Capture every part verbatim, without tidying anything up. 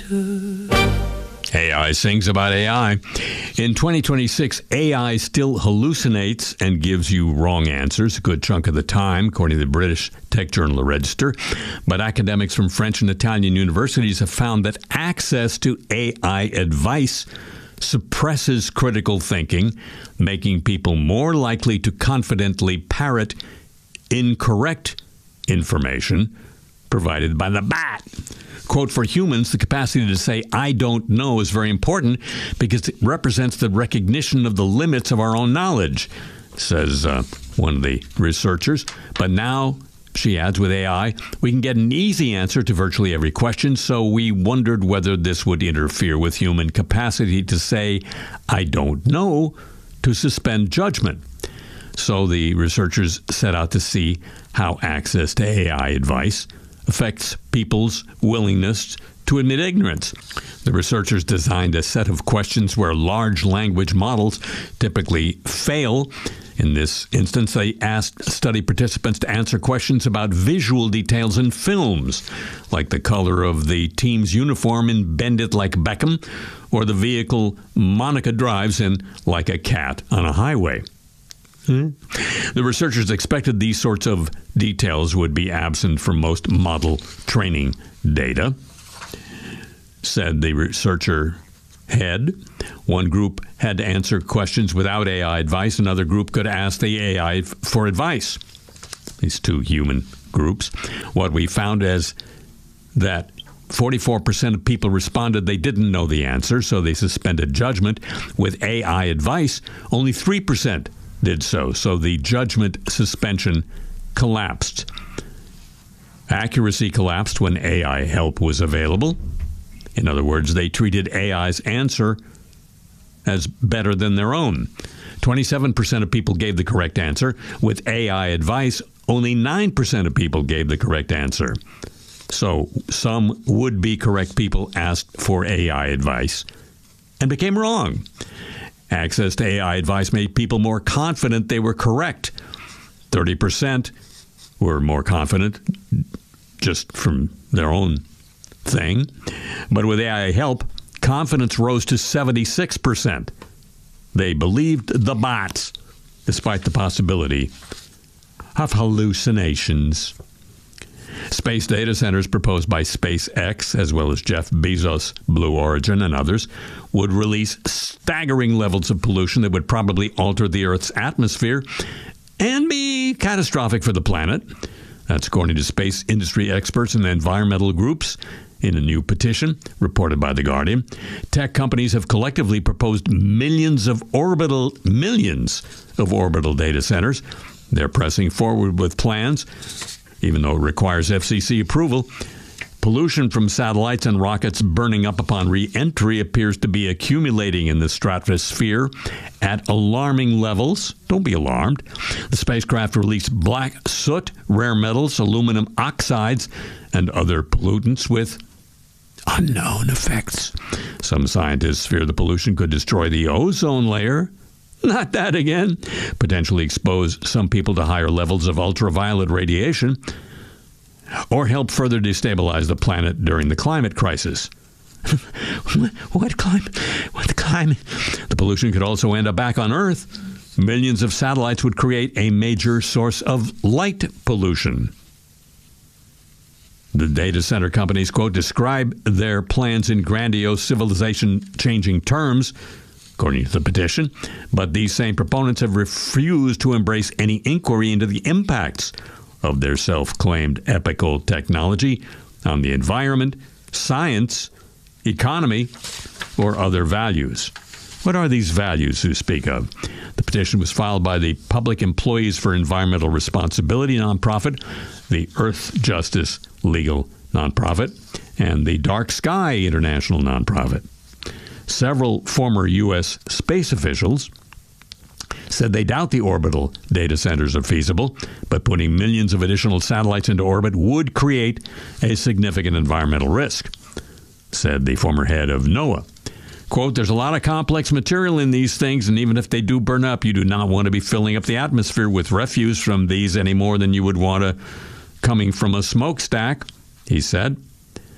A I sings about A I. In twenty twenty-six, A I still hallucinates and gives you wrong answers a good chunk of the time, according to the British tech journal The Register. But academics from French and Italian universities have found that access to A I advice suppresses critical thinking, making people more likely to confidently parrot incorrect information provided by the bat. Quote, for humans, the capacity to say, I don't know is very important because it represents the recognition of the limits of our own knowledge, says uh, one of the researchers. But now, she adds, with A I, we can get an easy answer to virtually every question, so we wondered whether this would interfere with human capacity to say, I don't know, to suspend judgment. So the researchers set out to see how access to A I advice affects people's willingness to admit ignorance. The researchers designed a set of questions where large language models typically fail. In this instance, they asked study participants to answer questions about visual details in films, like the color of the team's uniform in Bend It Like Beckham, or the vehicle Monica drives in Like a Cat on a Highway. Hmm? The researchers expected these sorts of details would be absent from most model training data, said the researcher head. One group had to answer questions without A I advice. Another group could ask the A I for advice. These two human groups. What we found is that forty-four percent of people responded they didn't know the answer, so they suspended judgment. With A I advice, only three percent did so, so the judgment suspension collapsed. Accuracy collapsed when A I help was available. In other words, they treated A I's answer as better than their own. twenty-seven percent of people gave the correct answer. With A I advice, only nine percent of people gave the correct answer. So some would-be correct people asked for A I advice and became wrong. Access to A I advice made people more confident they were correct. thirty percent were more confident just from their own thing. But with A I help, confidence rose to seventy-six percent. They believed the bots, despite the possibility of hallucinations. Space data centers proposed by SpaceX, as well as Jeff Bezos' Blue Origin and others, would release staggering levels of pollution that would probably alter the Earth's atmosphere and be catastrophic for the planet. That's according to space industry experts and environmental groups in a new petition reported by The Guardian. Tech companies have collectively proposed millions of orbital, millions of orbital data centers. They're pressing forward with plans, even though it requires F C C approval. Pollution from satellites and rockets burning up upon re-entry appears to be accumulating in the stratosphere at alarming levels. Don't be alarmed. The spacecraft released black soot, rare metals, aluminum oxides, and other pollutants with unknown effects. Some scientists fear the pollution could destroy the ozone layer. Not that again. Potentially expose some people to higher levels of ultraviolet radiation, or help further destabilize the planet during the climate crisis. What climate? What climate? The pollution could also end up back on Earth. Millions of satellites would create a major source of light pollution. The data center companies, quote, describe their plans in grandiose civilization-changing terms, according to the petition, but these same proponents have refused to embrace any inquiry into the impacts of their self-claimed epical technology on the environment, science, economy, or other values. What are these values you speak of? The petition was filed by the Public Employees for Environmental Responsibility nonprofit, the Earth Justice Legal nonprofit, and the Dark Sky International nonprofit. Several former U S space officials said they doubt the orbital data centers are feasible, but putting millions of additional satellites into orbit would create a significant environmental risk, said the former head of NOAA. Quote, there's a lot of complex material in these things, and even if they do burn up, you do not want to be filling up the atmosphere with refuse from these any more than you would want to coming from a smokestack, he said.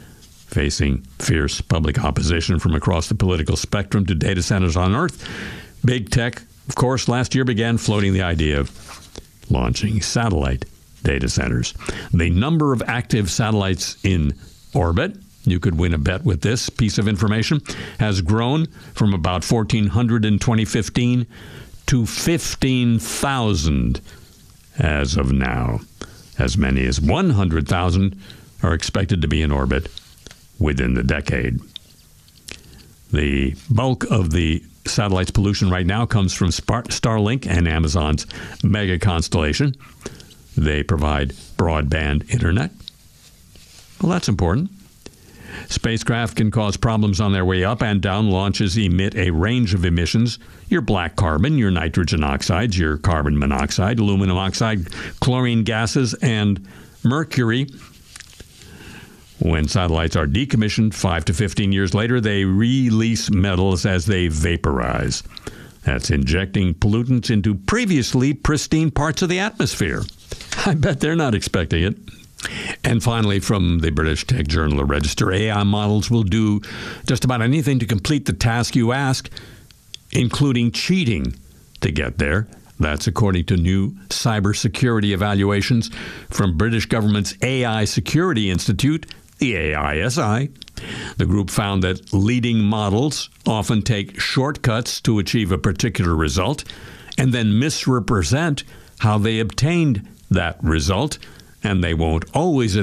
Facing fierce public opposition from across the political spectrum to data centers on Earth, big tech, of course, last year began floating the idea of launching satellite data centers. The number of active satellites in orbit, you could win a bet with this piece of information, has grown from about fourteen hundred in twenty fifteen to fifteen thousand as of now. As many as one hundred thousand are expected to be in orbit within the decade. The bulk of the satellite's pollution right now comes from Starlink and Amazon's mega constellation. They provide broadband internet. Well, that's important. Spacecraft can cause problems on their way up and down. Launches emit a range of emissions: your black carbon, your nitrogen oxides, your carbon monoxide, aluminum oxide, chlorine gases, and mercury. When satellites are decommissioned five to fifteen years later, they release metals as they vaporize. That's injecting pollutants into previously pristine parts of the atmosphere. I bet they're not expecting it. And finally, from the British tech journal The Register, A I models will do just about anything to complete the task you ask, including cheating to get there. That's according to new cybersecurity evaluations from British government's A I Security Institute, the A I S I. The group found that leading models often take shortcuts to achieve a particular result and then misrepresent how they obtained that result, and they won't always